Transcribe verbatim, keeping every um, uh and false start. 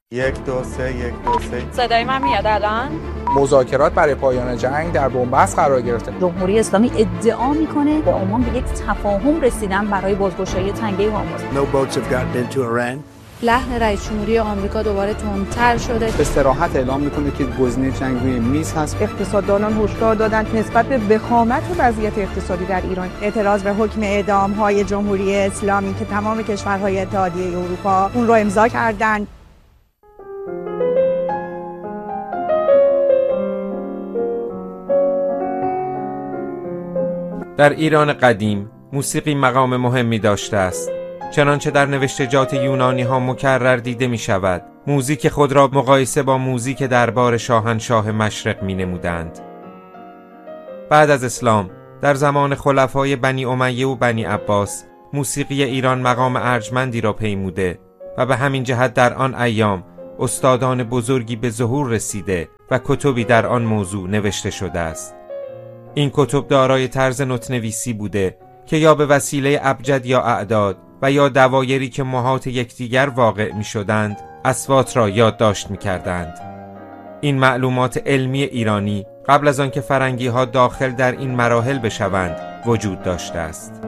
یک دو سه یک دو سه. صدای من میاد الان؟ مذاکرات برای پایان جنگ در بنبست قرار گرفته. جمهوری اسلامی ادعا میکنه با عمان به یک تفاهم رسیدن برای بازگشایی تنگه هرمز. No boats have gotten into Iran. لحن رئیس جمهوری آمریکا دوباره تندتر شده. به صراحت اعلام میکنه که گزینه جنگ روی میز هست. اقتصاددانان هشدار دادند نسبت به وخامت وضعیت اقتصادی در ایران اعتراض به حکم اعدام‌های جمهوری اسلامی که تمام کشورهای اتحادیه اروپا اون رو امضا کردند. در ایران قدیم موسیقی مقام مهمی داشته است. چنانچه در نوشتجات یونانی ها مکرر دیده می شود موزیک خود را مقایسه با موزیک دربار شاهنشاه مشرق می نمودند. بعد از اسلام در زمان خلفای بنی امیه و بنی عباس موسیقی ایران مقام ارجمندی را پیموده و به همین جهت در آن ایام استادان بزرگی به ظهور رسیده و کتبی در آن موضوع نوشته شده است. این کتب دارای طرز نوت‌نویسی بوده که یا به وسیله ابجد یا اعداد و یا دوایری که محاط یکدیگر واقع می شدند اصوات را یادداشت می کردند. این معلومات علمی ایرانی قبل از آن که فرنگی ها داخل در این مراحل بشوند وجود داشته است.